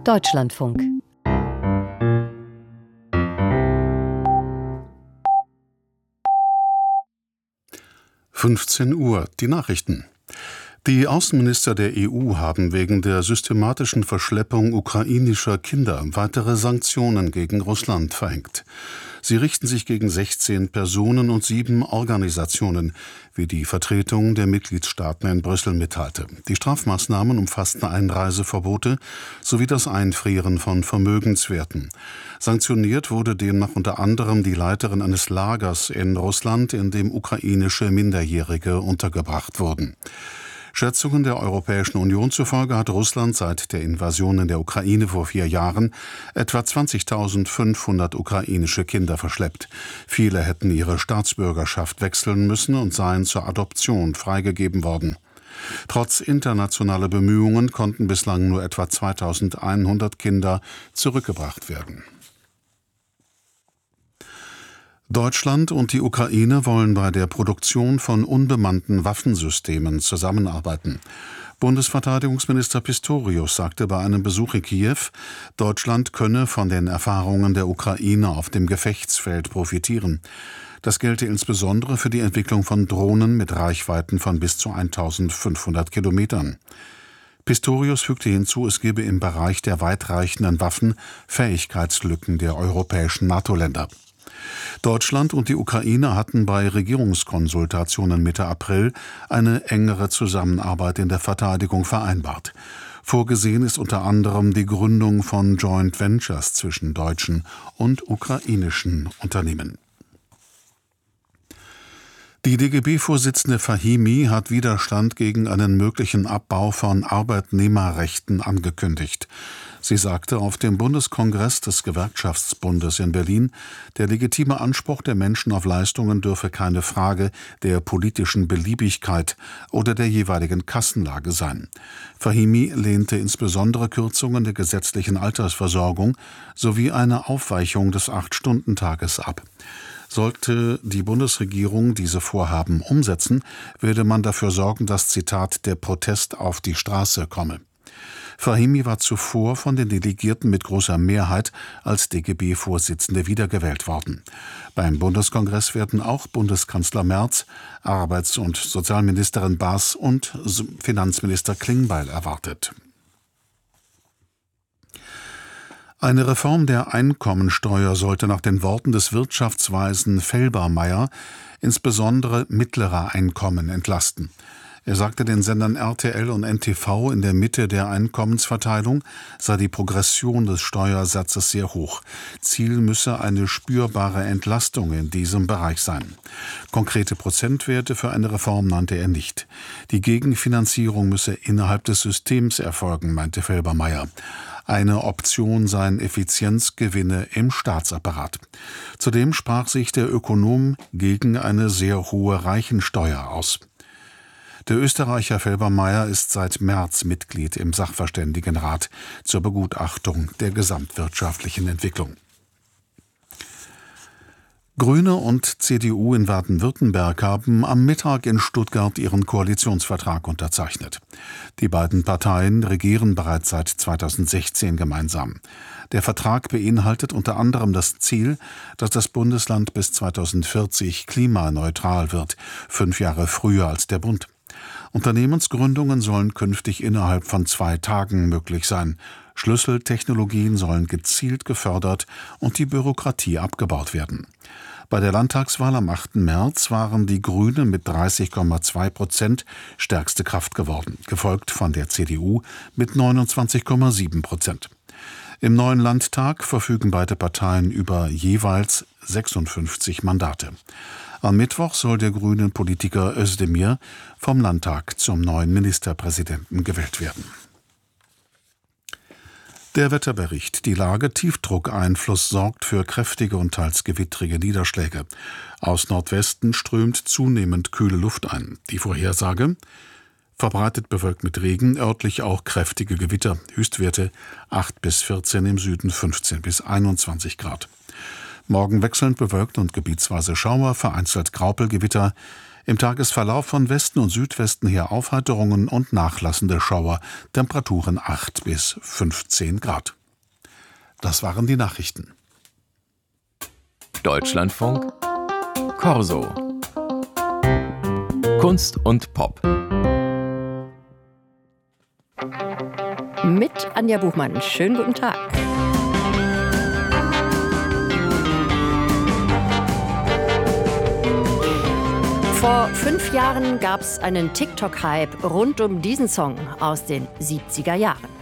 Deutschlandfunk. (15 Uhr) Die Nachrichten. Die Außenminister der EU haben wegen der systematischen Verschleppung ukrainischer Kinder weitere Sanktionen gegen Russland verhängt. Sie richten sich gegen 16 Personen und 7 Organisationen, wie die Vertretung der Mitgliedstaaten in Brüssel mitteilte. Die Strafmaßnahmen umfassten Einreiseverbote sowie das Einfrieren von Vermögenswerten. Sanktioniert wurde demnach unter anderem die Leiterin eines Lagers in Russland, in dem ukrainische Minderjährige untergebracht wurden. Schätzungen der Europäischen Union zufolge hat Russland seit der Invasion in der Ukraine vor 4 Jahren etwa 20.500 ukrainische Kinder verschleppt. Viele hätten ihre Staatsbürgerschaft wechseln müssen und seien zur Adoption freigegeben worden. Trotz internationaler Bemühungen konnten bislang nur etwa 2.100 Kinder zurückgebracht werden. Deutschland und die Ukraine wollen bei der Produktion von unbemannten Waffensystemen zusammenarbeiten. Bundesverteidigungsminister Pistorius sagte bei einem Besuch in Kiew, Deutschland könne von den Erfahrungen der Ukraine auf dem Gefechtsfeld profitieren. Das gelte insbesondere für die Entwicklung von Drohnen mit Reichweiten von bis zu 1.500 Kilometern. Pistorius fügte hinzu, es gebe im Bereich der weitreichenden Waffen Fähigkeitslücken der europäischen NATO-Länder. Deutschland und die Ukraine hatten bei Regierungskonsultationen Mitte April eine engere Zusammenarbeit in der Verteidigung vereinbart. Vorgesehen ist unter anderem die Gründung von Joint Ventures zwischen deutschen und ukrainischen Unternehmen. Die DGB-Vorsitzende Fahimi hat Widerstand gegen einen möglichen Abbau von Arbeitnehmerrechten angekündigt. Sie sagte auf dem Bundeskongress des Gewerkschaftsbundes in Berlin, der legitime Anspruch der Menschen auf Leistungen dürfe keine Frage der politischen Beliebigkeit oder der jeweiligen Kassenlage sein. Fahimi lehnte insbesondere Kürzungen der gesetzlichen Altersversorgung sowie eine Aufweichung des 8-Stunden-Tages ab. Sollte die Bundesregierung diese Vorhaben umsetzen, werde man dafür sorgen, dass, Zitat, der Protest auf die Straße komme. Fahimi war zuvor von den Delegierten mit großer Mehrheit als DGB-Vorsitzende wiedergewählt worden. Beim Bundeskongress werden auch Bundeskanzler Merz, Arbeits- und Sozialministerin Baas und Finanzminister Klingbeil erwartet. Eine Reform der Einkommensteuer sollte nach den Worten des Wirtschaftsweisen Felbermayr insbesondere mittlere Einkommen entlasten. Er sagte den Sendern RTL und NTV, in der Mitte der Einkommensverteilung sei die Progression des Steuersatzes sehr hoch. Ziel müsse eine spürbare Entlastung in diesem Bereich sein. Konkrete Prozentwerte für eine Reform nannte er nicht. Die Gegenfinanzierung müsse innerhalb des Systems erfolgen, meinte Felbermayr. Eine Option seien Effizienzgewinne im Staatsapparat. Zudem sprach sich der Ökonom gegen eine sehr hohe Reichensteuer aus. Der Österreicher Felbermayr ist seit März Mitglied im Sachverständigenrat zur Begutachtung der gesamtwirtschaftlichen Entwicklung. Grüne und CDU in Baden-Württemberg haben am Mittag in Stuttgart ihren Koalitionsvertrag unterzeichnet. Die beiden Parteien regieren bereits seit 2016 gemeinsam. Der Vertrag beinhaltet unter anderem das Ziel, dass das Bundesland bis 2040 klimaneutral wird, 5 Jahre früher als der Bund. Unternehmensgründungen sollen künftig innerhalb von 2 Tagen möglich sein. Schlüsseltechnologien sollen gezielt gefördert und die Bürokratie abgebaut werden. Bei der Landtagswahl am 8. März waren die Grünen mit 30,2% stärkste Kraft geworden, gefolgt von der CDU mit 29,7%. Im neuen Landtag verfügen beide Parteien über jeweils 56 Mandate. Am Mittwoch soll der grünen Politiker Özdemir vom Landtag zum neuen Ministerpräsidenten gewählt werden. Der Wetterbericht. Die Lage Tiefdruckeinfluss sorgt für kräftige und teils gewittrige Niederschläge. Aus Nordwesten strömt zunehmend kühle Luft ein. Die Vorhersage: verbreitet bewölkt mit Regen, örtlich auch kräftige Gewitter. Höchstwerte 8 bis 14, im Süden 15 bis 21 Grad. Morgen wechselnd bewölkt und gebietsweise Schauer, vereinzelt Graupelgewitter. Im Tagesverlauf von Westen und Südwesten her Aufheiterungen und nachlassende Schauer, Temperaturen 8 bis 15 Grad. Das waren die Nachrichten. Deutschlandfunk Corso. Kunst und Pop. Mit Anja Buchmann. Schönen guten Tag. Vor 5 Jahren gab es einen TikTok-Hype rund um diesen Song aus den 70er Jahren.